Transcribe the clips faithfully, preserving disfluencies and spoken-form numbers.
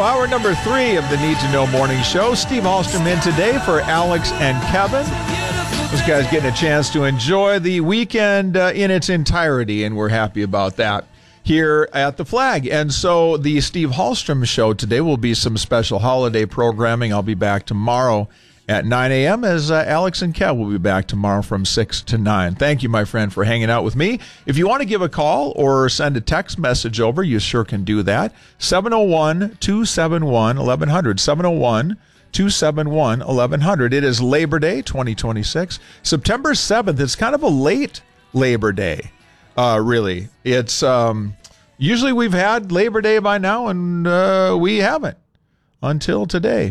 hour number three of the Need to Know Morning Show. Steve Hallstrom in today for Alex and Kevin. Those guys getting a chance to enjoy the weekend uh, in its entirety, and we're happy about that here at the Flag. And so the Steve Hallstrom Show today will be some special holiday programming. I'll be back tomorrow at nine a.m. as uh, Alex and Kev will be back tomorrow from six to nine. Thank you, my friend, for hanging out with me. If you want to give a call or send a text message over, you sure can do that. seven oh one, two seven one, eleven hundred. seven oh one, two seven one, eleven hundred. It is Labor Day twenty twenty-six. September seventh. It's kind of a late Labor Day, uh, really. It's um, usually we've had Labor Day by now, and uh, we haven't until today.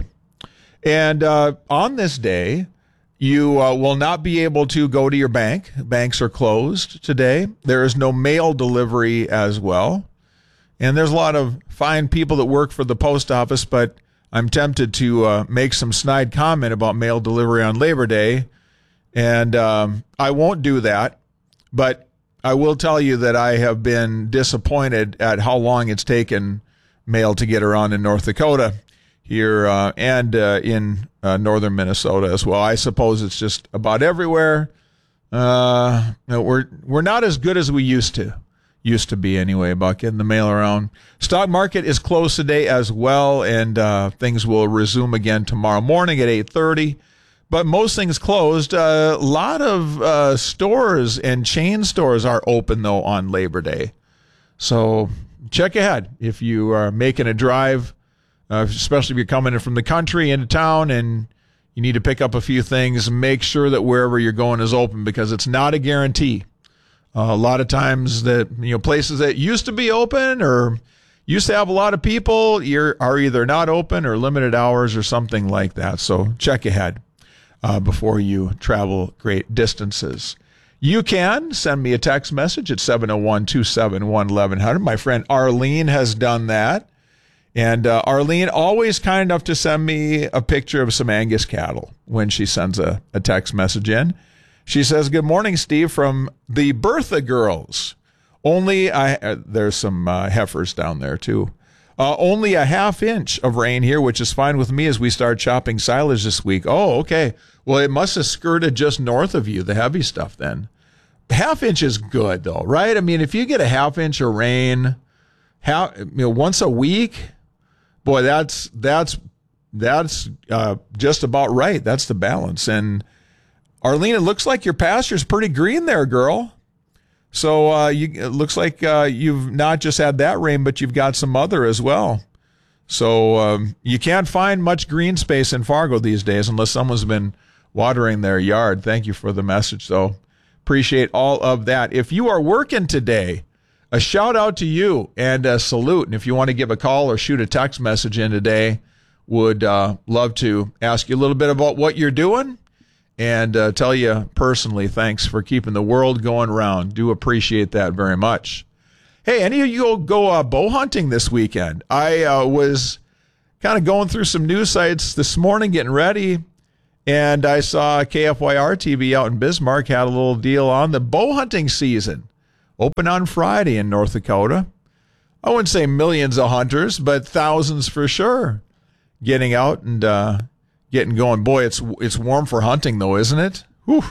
And uh, on this day, you uh, will not be able to go to your bank. Banks are closed today. There is no mail delivery as well. And there's a lot of fine people that work for the post office, but I'm tempted to uh, make some snide comment about mail delivery on Labor Day. And um, I won't do that. But I will tell you that I have been disappointed at how long it's taken mail to get around in North Dakota. Here uh, and uh, in uh, northern Minnesota as well. I suppose it's just about everywhere. Uh, we're we're not as good as we used to, used to be anyway, about getting the mail around. Stock market is closed today as well, and uh, things will resume again tomorrow morning at eight thirty. But most things closed. Uh, a lot of uh, stores and chain stores are open, though, on Labor Day. So check ahead if you are making a drive. Uh, especially if you're coming in from the country into town and you need to pick up a few things, make sure that wherever you're going is open, because it's not a guarantee. Uh, a lot of times that, you know, places that used to be open or used to have a lot of people you're, are either not open or limited hours or something like that. So check ahead uh, before you travel great distances. You can send me a text message at seven oh one, two seven one, eleven hundred. My friend Arlene has done that. And uh, Arlene, always kind enough to send me a picture of some Angus cattle when she sends a, a text message in. She says, "Good morning, Steve, from the Bertha girls. Only, I, uh, there's some uh, heifers down there, too. Uh, only a half inch of rain here, which is fine with me as we start chopping silage this week." Oh, okay. Well, it must have skirted just north of you, the heavy stuff then. Half inch is good, though, right? I mean, if you get a half inch of rain half, you know, once a week, boy, that's that's that's uh, just about right. That's the balance. And Arlene, it looks like your pasture's pretty green there, girl. So uh, you, it looks like uh, you've not just had that rain, but you've got some other as well. So um, you can't find much green space in Fargo these days unless someone's been watering their yard. Thank you for the message, though. Appreciate all of that. If you are working today, a shout out to you and a salute. And if you want to give a call or shoot a text message in today, would uh, love to ask you a little bit about what you're doing and uh, tell you personally, thanks for keeping the world going round. Do appreciate that very much. Hey, any of you go, go uh, bow hunting this weekend? I uh, was kind of going through some news sites this morning, getting ready, and I saw K F Y R T V out in Bismarck had a little deal on the bow hunting season. Open on Friday in North Dakota. I wouldn't say millions of hunters, but thousands for sure getting out and uh, getting going. Boy, it's it's warm for hunting, though, isn't it? Whew.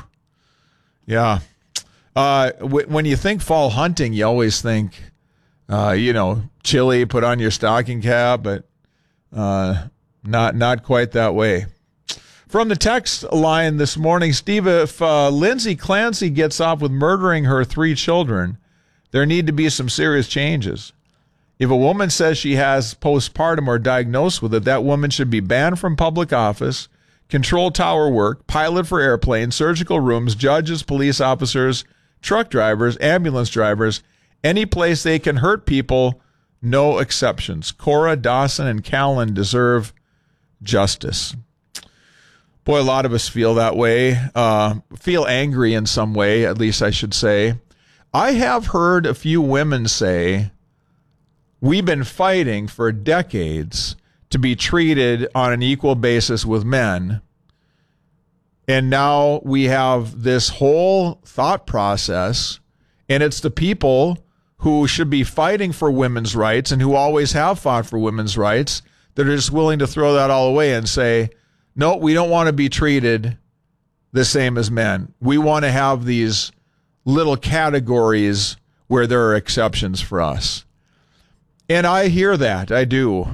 Yeah. Uh, w- when you think fall hunting, you always think, uh, you know, chilly, put on your stocking cap, but uh, not not quite that way. From the text line this morning, Steve, if uh, Lindsay Clancy gets off with murdering her three children, there need to be some serious changes. If a woman says she has postpartum or diagnosed with it, that woman should be banned from public office, control tower work, pilot for airplanes, surgical rooms, judges, police officers, truck drivers, ambulance drivers, any place they can hurt people, no exceptions. Cora, Dawson, and Callan deserve justice. Boy, a lot of us feel that way, uh, feel angry in some way, at least I should say. I have heard a few women say, we've been fighting for decades to be treated on an equal basis with men, and now we have this whole thought process, and it's the people who should be fighting for women's rights and who always have fought for women's rights that are just willing to throw that all away and say, no, we don't want to be treated the same as men. We want to have these little categories where there are exceptions for us. And I hear that. I do.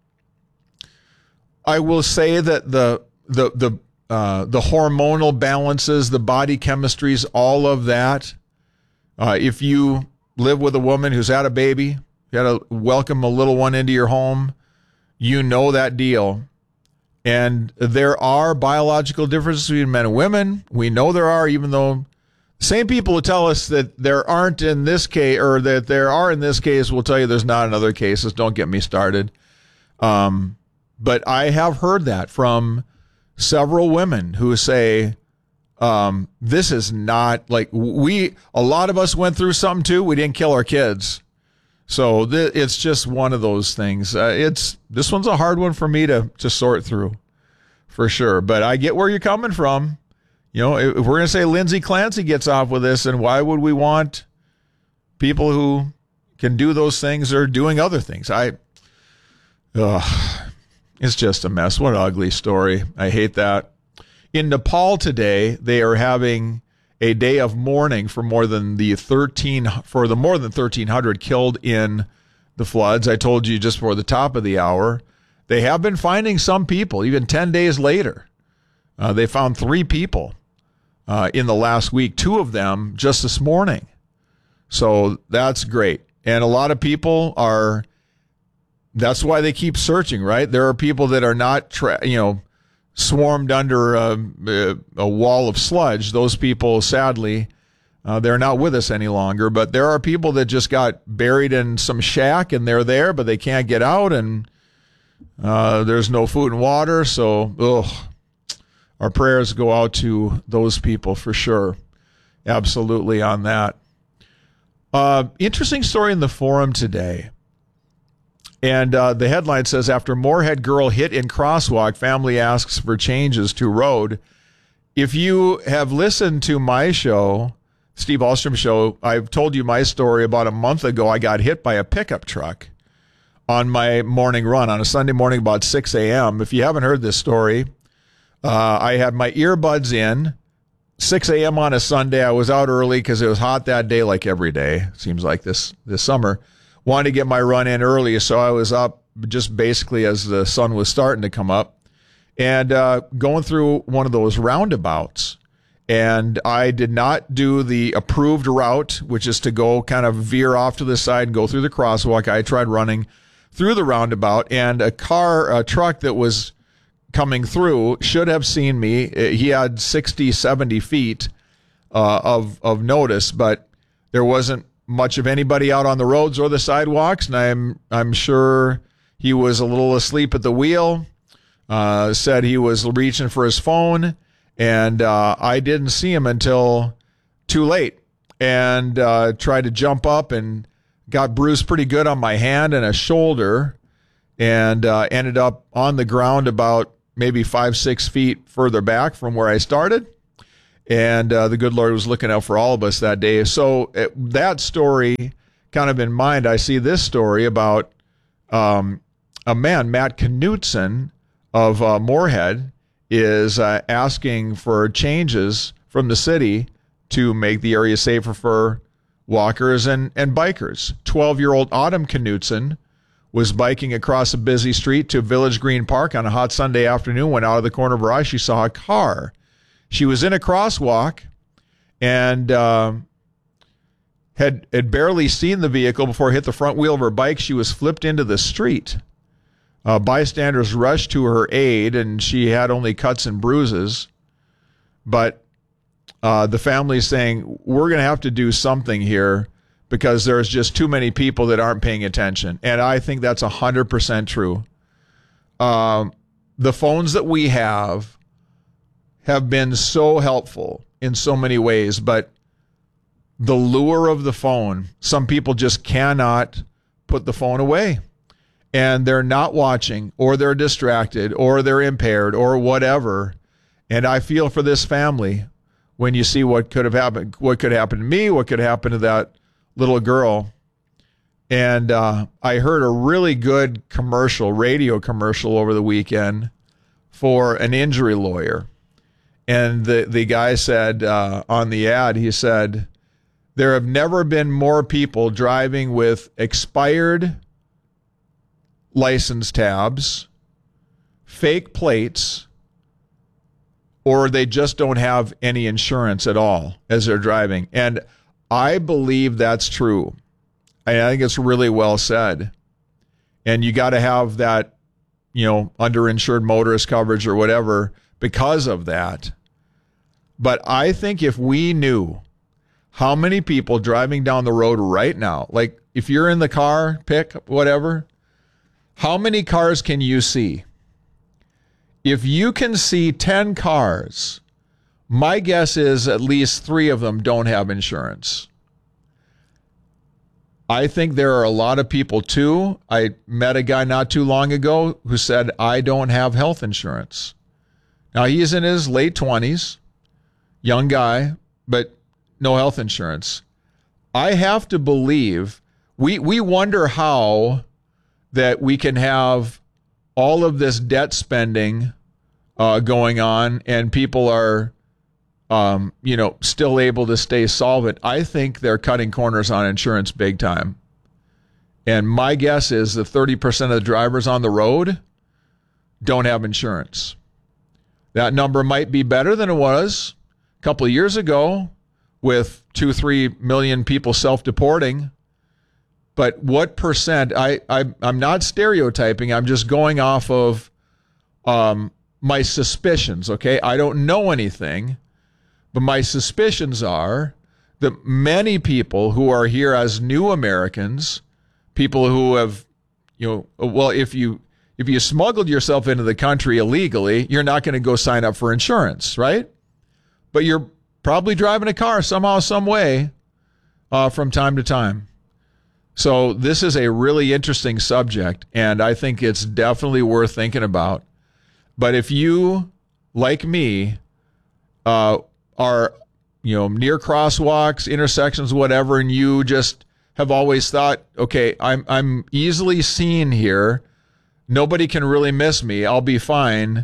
I will say that the the the uh, the hormonal balances, the body chemistries, all of that. Uh, if you live with a woman who's had a baby, you had to welcome a little one into your home, you know that deal. And there are biological differences between men and women. We know there are, even though the same people who tell us that there aren't in this case, or that there are in this case, will tell you there's not in other cases. Don't get me started. Um, but I have heard that from several women who say, um, this is not like we, a lot of us went through something too. We didn't kill our kids. So th- it's just one of those things. Uh, it's this one's a hard one for me to to sort through, for sure. But I get where you're coming from. You know, if we're going to say Lindsay Clancy gets off with this, and why would we want people who can do those things or doing other things? I, ugh, it's just a mess. What an ugly story. I hate that. In Nepal today, they are having a day of mourning for more than the thirteen for the more than thirteen hundred killed in the floods. I told you just before the top of the hour, they have been finding some people even ten days later. Uh, they found three people uh, in the last week, two of them just this morning. So that's great. And a lot of people are, that's why they keep searching, right? There are people that are not, tra- you know, swarmed under a, a wall of sludge. Those people, sadly, uh, they're not with us any longer. But there are people that just got buried in some shack and they're there, but they can't get out, and uh, there's no food and water. So, ugh, our prayers go out to those people for sure. Absolutely on that. Uh, interesting story in the Forum today. And uh, the headline says, after Moorhead girl hit in crosswalk, family asks for changes to road. If you have listened to my show, Steve Ahlstrom show, I've told you my story. About a month ago, I got hit by a pickup truck on my morning run on a Sunday morning about six a.m. If you haven't heard this story, uh, I had my earbuds in, six a.m. on a Sunday. I was out early because it was hot that day, like every day. Seems like this this summer. Wanted to get my run in early, so I was up just basically as the sun was starting to come up, and uh, going through one of those roundabouts. And I did not do the approved route, which is to go kind of veer off to the side and go through the crosswalk. I tried running through the roundabout, and a car, a truck that was coming through should have seen me. He had sixty, seventy feet uh, of of notice, but there wasn't much of anybody out on the roads or the sidewalks, and I'm I'm sure he was a little asleep at the wheel. Uh, said he was reaching for his phone, and uh, I didn't see him until too late, and uh, tried to jump up and got bruised pretty good on my hand and a shoulder, and uh, ended up on the ground about maybe five, six feet further back from where I started. And uh, the good Lord was looking out for all of us that day. So uh, that story kind of in mind, I see this story about um, a man, Matt Knutson of uh, Moorhead, is uh, asking for changes from the city to make the area safer for walkers and, and bikers. twelve-year-old Autumn Knutson was biking across a busy street to Village Green Park on a hot Sunday afternoon when out of the corner of her eye she saw a car. She was in a crosswalk and uh, had had barely seen the vehicle before it hit the front wheel of her bike. She was flipped into the street. Uh, bystanders rushed to her aid, and she had only cuts and bruises. But uh, the family is saying, we're going to have to do something here because there's just too many people that aren't paying attention. And I think that's one hundred percent true. Um, the phones that we have have been so helpful in so many ways, but the lure of the phone, some people just cannot put the phone away, and they're not watching, or they're distracted, or they're impaired, or whatever. And I feel for this family when you see what could have happened, what could happen to me, what could happen to that little girl. And uh, I heard a really good commercial, radio commercial over the weekend for an injury lawyer. And the, the guy said uh, on the ad, he said, there have never been more people driving with expired license tabs, fake plates, or they just don't have any insurance at all as they're driving. And I believe that's true. I think it's really well said. And you got to have that, you know, underinsured motorist coverage or whatever because of that. But I think if we knew how many people driving down the road right now, like if you're in the car, pick whatever, how many cars can you see? If you can see ten cars, my guess is at least three of them don't have insurance. I think there are a lot of people too. I met a guy not too long ago who said, I don't have health insurance. Now he's in his late twenties, young guy, but no health insurance. I have to believe, we, we wonder how that we can have all of this debt spending uh, going on and people are, um, you know, still able to stay solvent. I think they're cutting corners on insurance big time. And my guess is that thirty percent of the drivers on the road don't have insurance. That number might be better than it was a couple of years ago with two, three million people self-deporting. But what percent, I, I, I'm not stereotyping, I'm just going off of um, my suspicions, okay? I don't know anything, but my suspicions are that many people who are here as new Americans, people who have, you know, well, if you if you smuggled yourself into the country illegally, you're not going to go sign up for insurance, right? But you're probably driving a car somehow, some way uh, from time to time. So this is a really interesting subject, and I think it's definitely worth thinking about. But if you, like me, uh, are, you know, near crosswalks, intersections, whatever, and you just have always thought, okay, I'm I'm easily seen here. Nobody can really miss me. I'll be fine.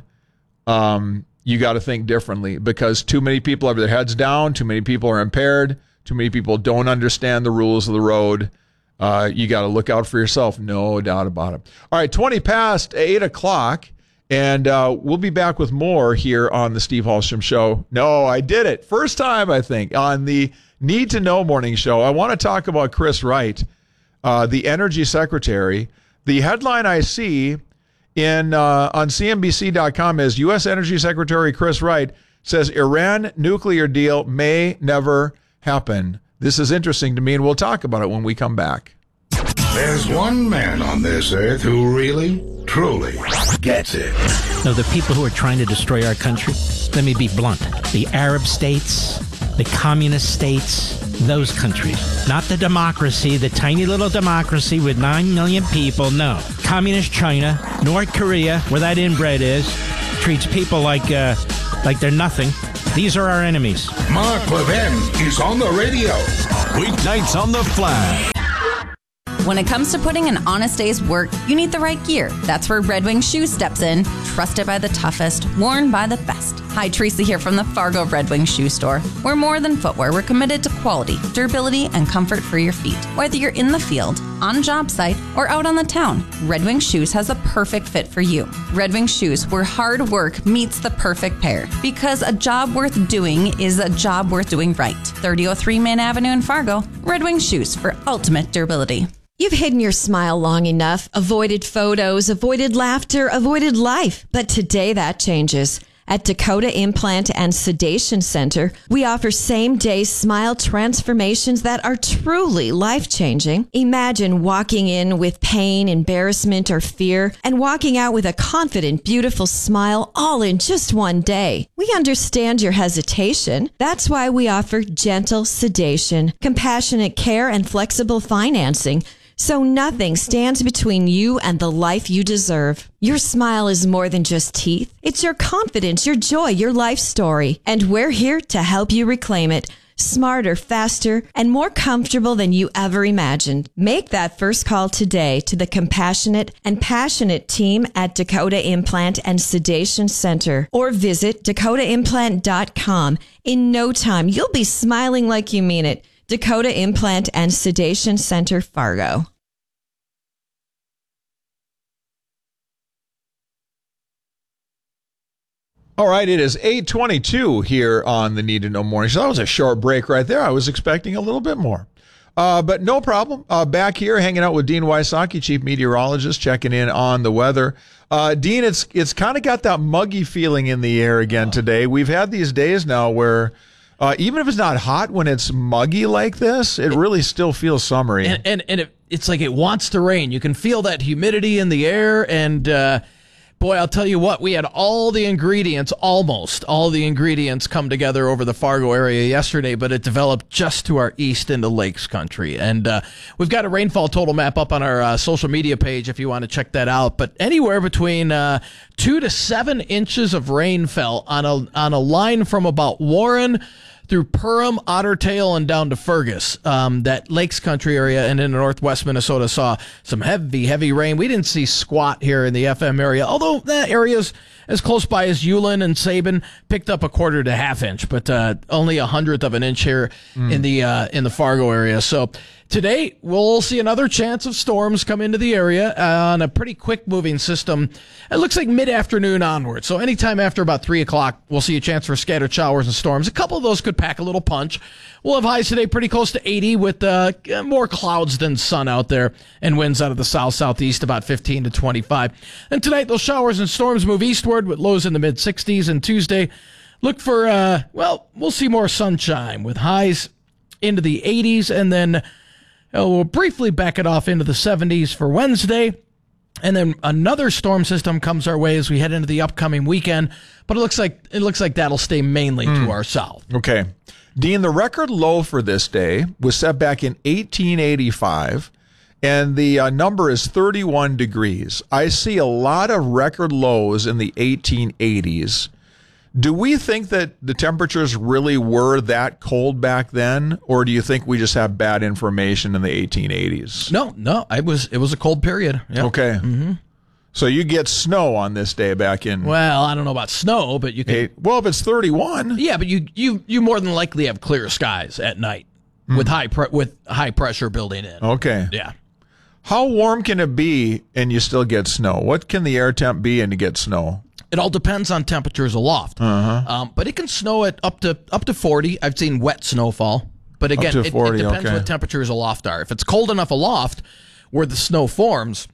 Um, you got to think differently because too many people have their heads down. Too many people are impaired. Too many people don't understand the rules of the road. Uh, you got to look out for yourself. No doubt about it. All right, twenty past eight o'clock. And uh, we'll be back with more here on the Steve Hallstrom Show. No, I did it. First time, I think, on the Need to Know Morning Show. I want to talk about Chris Wright, uh, the Energy Secretary. The headline I see in uh, on C N B C dot com is U S Energy Secretary Chris Wright says Iran nuclear deal may never happen. This is interesting to me, and we'll talk about it when we come back. There's one man on this earth who really, truly gets it. No, the people who are trying to destroy our country, let me be blunt, the Arab states, the communist states, those countries. Not the democracy, the tiny little democracy with nine million people, no. Communist China, North Korea, where that inbred is, treats people like, uh, like they're nothing. These are our enemies. Mark Levin is on the radio. Weeknights on the Flash. When it comes to putting an honest day's work, you need the right gear. That's where Red Wing Shoes steps in. Trusted by the toughest, worn by the best. Hi, Teresa here from the Fargo Red Wing Shoe Store. We're more than footwear. We're committed to quality, durability, and comfort for your feet. Whether you're in the field, on a job site, or out on the town, Red Wing Shoes has a perfect fit for you. Red Wing Shoes, where hard work meets the perfect pair. Because a job worth doing is a job worth doing right. thirty oh three Main Avenue in Fargo. Red Wing Shoes for ultimate durability. You've hidden your smile long enough, avoided photos, avoided laughter, avoided life. But today that changes. At Dakota Implant and Sedation Center, we offer same-day smile transformations that are truly life-changing. Imagine walking in with pain, embarrassment, or fear, and walking out with a confident, beautiful smile all in just one day. We understand your hesitation. That's why we offer gentle sedation, compassionate care, and flexible financing. So nothing stands between you and the life you deserve. Your smile is more than just teeth. It's your confidence, your joy, your life story. And we're here to help you reclaim it. smarter, faster, and more comfortable than you ever imagined. Make that first call today to the compassionate and passionate team at Dakota Implant and Sedation Center, or visit dakota implant dot com. In no time, you'll be smiling like you mean it. Dakota Implant and Sedation Center, Fargo. All right, it is eight twenty-two here on the Need to Know Morning Show. That was a short break right there. I was expecting a little bit more. Uh, but no problem. Uh, back here hanging out with Dean Wysocki, Chief Meteorologist, checking in on the weather. Uh, Dean, it's it's kind of got that muggy feeling in the air again today. We've had these days now where uh, even if it's not hot, when it's muggy like this, it really still feels summery. And, and, and it, it's like it wants to rain. You can feel that humidity in the air, and uh, boy, I'll tell you what, we had all the ingredients, almost all the ingredients come together over the Fargo area yesterday, but it developed just to our east into Lakes Country. And uh, we've got a rainfall total map up on our uh, social media page if you want to check that out. But anywhere between uh, two to seven inches of rain fell on a, on a line from about Warren through Perham, Otter Tail, and down to Fergus. Um, that Lakes Country area and in northwest Minnesota saw some heavy, heavy rain. We didn't see squat here in the F M area, although that area's as close by as Ulen and Sabin, picked up a quarter to half inch, but uh, only a hundredth of an inch here mm. in the uh, in the Fargo area. So today we'll see another chance of storms come into the area uh, on a pretty quick moving system. It looks like mid-afternoon onward. So anytime after about three o'clock, we'll see a chance for scattered showers and storms. A couple of those could pack a little punch. We'll have highs today pretty close to eighty with uh, more clouds than sun out there, and winds out of the south-southeast about fifteen to twenty-five. And tonight, those showers and storms move eastward with lows in the mid-sixties. And Tuesday, look for, uh, well, we'll see more sunshine with highs into the eighties, and then uh, we'll briefly back it off into the seventies for Wednesday. And then another storm system comes our way as we head into the upcoming weekend, but it looks like it looks like that'll stay mainly mm. to our south. Okay. Dean, the record low for this day was set back in eighteen eighty-five, and the uh, number is thirty-one degrees. I see a lot of record lows in the eighteen eighties. Do we think that the temperatures really were that cold back then, or do you think we just have bad information in the eighteen eighties? No, no, it was it was a cold period. Yep. Okay. Mm-hmm. So you get snow on this day back in... Well, I don't know about snow, but you can... Eight, well, if it's thirty-one... Yeah, but you you, you more than likely have clear skies at night mm. with high pre- with high pressure building in. Okay. Yeah. How warm can it be and you still get snow? What can the air temp be and you get snow? It all depends on temperatures aloft. Uh-huh. Um, but it can snow at up to up to forty. I've seen wet snowfall. But again, it, forty, it depends okay. what temperatures aloft are. If it's cold enough aloft where the snow forms,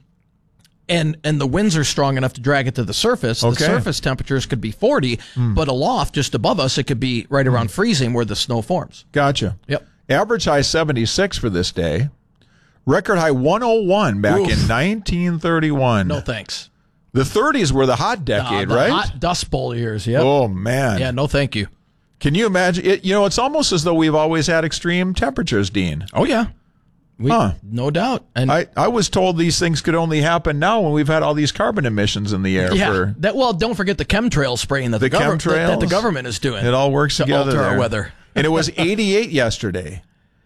and and the winds are strong enough to drag it to the surface, okay. the surface temperatures could be forty, mm. but aloft, just above us, it could be right around mm. freezing where the snow forms. Gotcha. Yep. Average high seventy-six for this day. Record high one oh one back Oof. in nineteen thirty-one. No thanks. The thirties were the hot decade, uh, the right? Hot Dust Bowl years, yep. Oh, man. Yeah, no thank you. Can you imagine? It, you know, it's almost as though we've always had extreme temperatures, Dean. Oh, yeah. We, huh. No doubt. And I, I was told these things could only happen now when we've had all these carbon emissions in the air. Yeah. For that, well, don't forget the chemtrail spraying that the, the, the, chemtrails, that, that the government is doing. It all works to together alter there. our weather. And it was eighty-eight yesterday.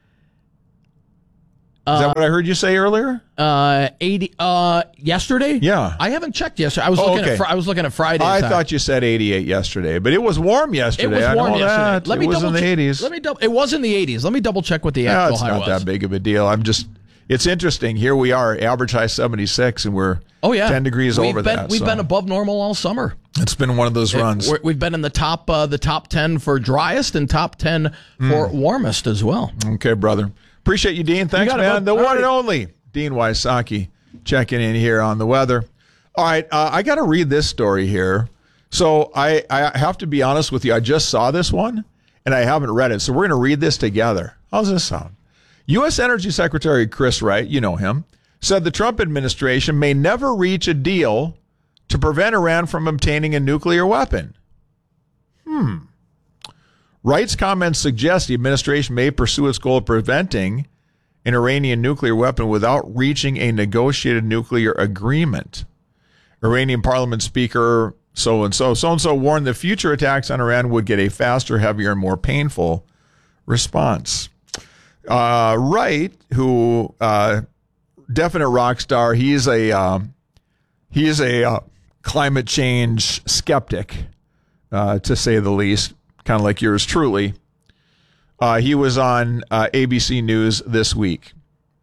Uh, Is that what I heard you say earlier? Uh, eighty. Uh, yesterday. Yeah, I haven't checked yesterday. I was oh, looking okay. at. Fr- I was looking at Friday. I time. thought you said eighty-eight yesterday, but it was warm yesterday. It was I warm know yesterday. That. Let it me was double in the check, eighties. Let me double. It was in the eighties. Let me double check what the yeah, actual it's high not was. that big of a deal. I'm just. It's interesting. Here we are, average high seventy-six, and we're oh yeah ten degrees we've over been, that. We've so. been above normal all summer. It's been one of those runs. It, we've been in the top uh, the top ten for driest and top ten for mm. warmest as well. Okay, brother. Appreciate you, Dean. Thanks, you man. It, the one right. and only Dean Wysocki checking in here on the weather. All right, uh, I got to read this story here. So I, I have to be honest with you. I just saw this one, and I haven't read it. So we're going to read this together. How's this sound? U S Energy Secretary Chris Wright, you know him, said the Trump administration may never reach a deal to prevent Iran from obtaining a nuclear weapon. Hmm. Wright's comments suggest the administration may pursue its goal of preventing an Iranian nuclear weapon without reaching a negotiated nuclear agreement. Iranian Parliament Speaker so-and-so, so-and-so warned that future attacks on Iran would get a faster, heavier, and more painful response. Uh, Wright, who uh, definite rock star, he's a um, he's a uh, climate change skeptic, uh, to say the least, kind of like yours truly. Uh, he was on uh, A B C News this week.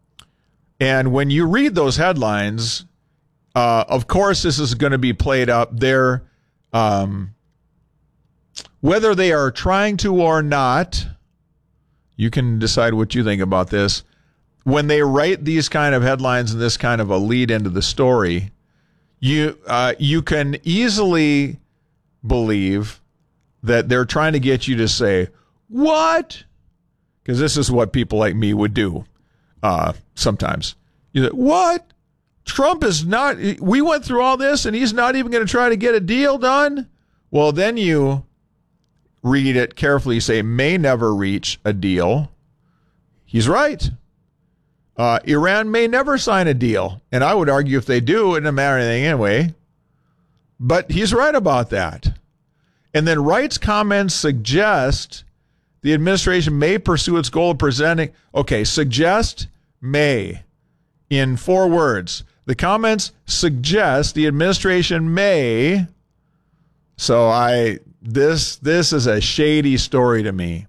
And when you read those headlines, uh, of course, this is going to be played up there. Um, whether they are trying to or not, you can decide what you think about this. When they write these kind of headlines and this kind of a lead into the story, you uh, you can easily believe that they're trying to get you to say, what? Because this is what people like me would do uh, sometimes. You say, what? Trump is not, we went through all this and he's not even going to try to get a deal done? Well, then you read it carefully, say, may never reach a deal. He's right. Uh, Iran may never sign a deal. And I would argue if they do, it doesn't matter anything anyway. But he's right about that. And then Wright's comments suggest the administration may pursue its goal of presenting, okay, suggest, may, in four words. The comments suggest the administration may, so I, this, this is a shady story to me.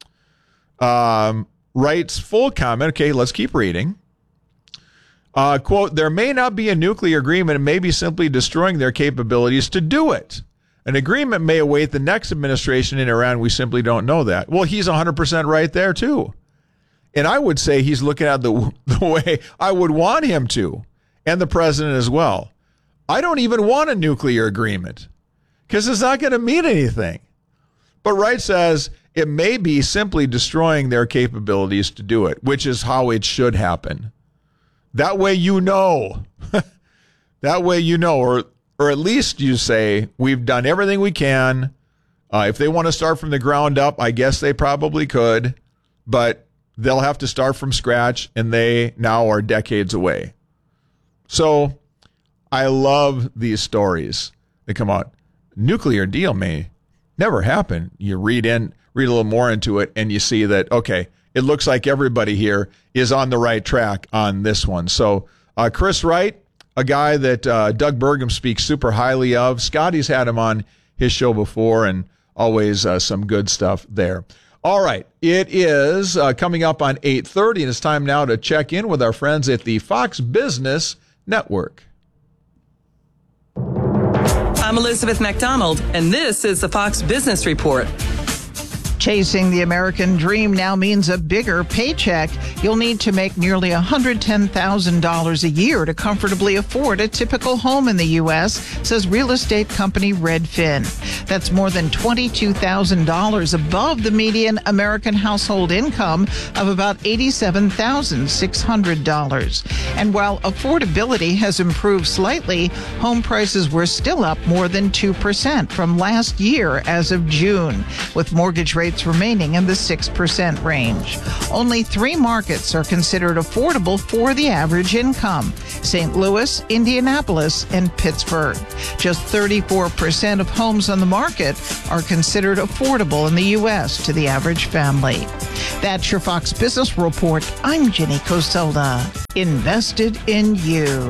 Um, Wright's full comment, okay, let's keep reading. Uh, quote, there may not be a nuclear agreement and may be simply destroying their capabilities to do it. An agreement may await the next administration in Iran. We simply don't know that. Well, he's one hundred percent right there, too. And I would say he's looking at the, the way I would want him to, and the president as well. I don't even want a nuclear agreement because it's not going to mean anything. But Wright says it may be simply destroying their capabilities to do it, which is how it should happen. That way you know. That way you know, or or at least you say, we've done everything we can. Uh, if they want to start from the ground up, I guess they probably could, but they'll have to start from scratch, and they now are decades away. So I love these stories that come out. Nuclear deal may never happen. You read in, read a little more into it, and you see that, okay, it looks like everybody here is on the right track on this one. So uh, Chris Wright, a guy that uh, Doug Burgum speaks super highly of. Scotty's had him on his show before, and always uh, some good stuff there. All right, it is uh, coming up on eight thirty, and it's time now to check in with our friends at the Fox Business Network. I'm Elizabeth MacDonald, and this is the Fox Business Report. Chasing the American dream now means a bigger paycheck. You'll need to make nearly one hundred ten thousand dollars a year to comfortably afford a typical home in the U S, says real estate company Redfin. That's more than twenty-two thousand dollars above the median American household income of about eighty-seven thousand six hundred dollars. And while affordability has improved slightly, home prices were still up more than two percent from last year as of June, with mortgage rates remaining in the six percent range. Only three markets are considered affordable for the average income: Saint Louis, Indianapolis, and Pittsburgh. Just thirty-four percent of homes on the market are considered affordable in the U S to the average family. That's your Fox Business Report. I'm Jenny Coselda. Invested in you.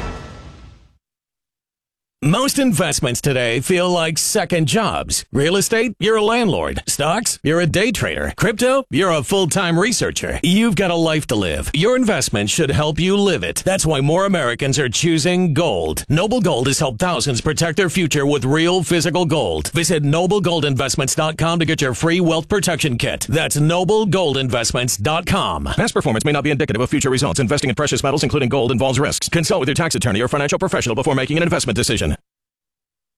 Most investments today feel like second jobs. Real estate, you're a landlord. Stocks, you're a day trader. Crypto, you're a full-time researcher. You've got a life to live. Your investment should help you live it. That's why more Americans are choosing gold. Noble Gold has helped thousands protect their future with real physical gold. Visit noble gold investments dot com to get your free wealth protection kit. That's noble gold investments dot com. Past performance may not be indicative of future results. Investing in precious metals, including gold, involves risks. Consult with your tax attorney or financial professional before making an investment decision.